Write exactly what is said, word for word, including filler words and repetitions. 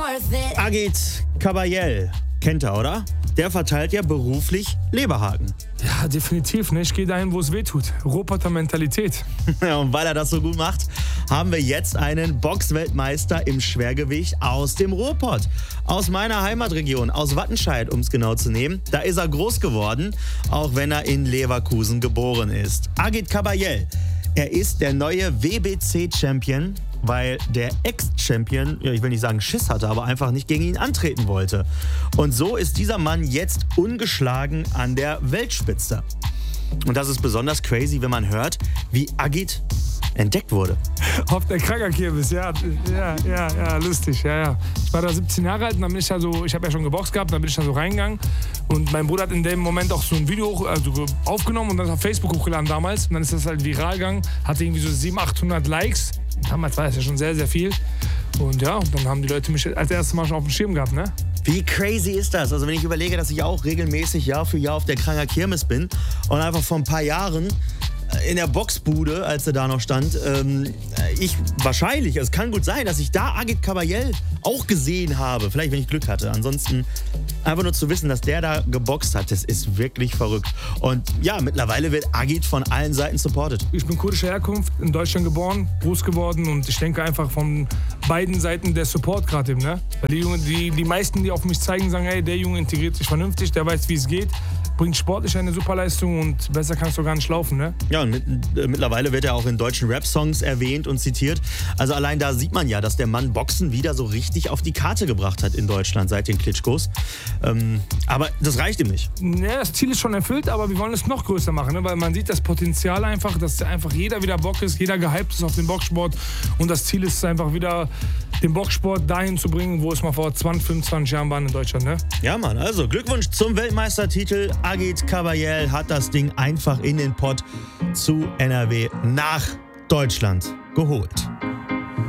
Agit Kabayel, kennt er, oder? Der verteilt ja beruflich Leberhaken. Ja, definitiv. Ne? Ich gehe dahin, wo es weh tut. Roboter-Mentalität. Ja, und weil er das so gut macht, haben wir jetzt einen Boxweltmeister im Schwergewicht aus dem Ruhrpott. Aus meiner Heimatregion, aus Wattenscheid, um es genau zu nehmen. Da ist er groß geworden, auch wenn er in Leverkusen geboren ist. Agit Kabayel. Er ist der neue W B C-Champion, weil der Ex-Champion, ja, ich will nicht sagen Schiss hatte, aber einfach nicht gegen ihn antreten wollte. Und so ist dieser Mann jetzt ungeschlagen an der Weltspitze. Und das ist besonders crazy, wenn man hört, wie Agit entdeckt wurde. Auf der Kragerkirmes, ja, ja, ja, ja, lustig, ja, ja. Ich war da siebzehn Jahre alt und dann bin ich da so, ich habe ja schon geboxt gehabt, dann bin ich da so reingegangen und mein Bruder hat in dem Moment auch so ein Video hoch, also aufgenommen und dann auf Facebook hochgeladen damals und dann ist das halt viral gegangen, hatte irgendwie so siebenhundert, achthundert Likes, damals war das ja schon sehr, sehr viel und ja, dann haben die Leute mich als erstes Mal schon auf dem Schirm gehabt, ne? Wie crazy ist das? Also wenn ich überlege, dass ich auch regelmäßig Jahr für Jahr auf der Kranger Kirmes bin und einfach vor ein paar Jahren in der Boxbude, als er da noch stand, ähm, ich wahrscheinlich, es kann gut sein, dass ich da Agit Kabayel auch gesehen habe. Vielleicht, wenn ich Glück hatte. Ansonsten einfach nur zu wissen, dass der da geboxt hat, das ist wirklich verrückt. Und ja, mittlerweile wird Agit von allen Seiten supported. Ich bin kurdischer Herkunft, in Deutschland geboren, groß geworden und ich denke einfach von beiden Seiten der Support gerade eben, ne? Weil die, Jungen, die, die meisten, die auf mich zeigen, sagen, hey, der Junge integriert sich vernünftig, der weiß, wie es geht, bringt sportlich eine Superleistung und besser kannst du gar nicht laufen, ne? Ja, und mit, äh, mittlerweile wird er auch in deutschen Rap-Songs erwähnt und zitiert. Also allein da sieht man ja, dass der Mann Boxen wieder so richtig auf die Karte gebracht hat in Deutschland seit den Klitschkos. Ähm, aber das reicht ihm nicht. Ja, das Ziel ist schon erfüllt, aber wir wollen es noch größer machen, ne? Weil man sieht das Potenzial einfach, dass einfach jeder wieder Bock ist, jeder gehypt ist auf den Boxsport und das Ziel ist einfach wieder den Boxsport dahin zu bringen, wo es mal vor zwanzig, fünfundzwanzig Jahren war in Deutschland, ne? Ja, Mann, also Glückwunsch zum Weltmeistertitel. Agit Kabayel hat das Ding einfach in den Pott zu N R W nach Deutschland geholt.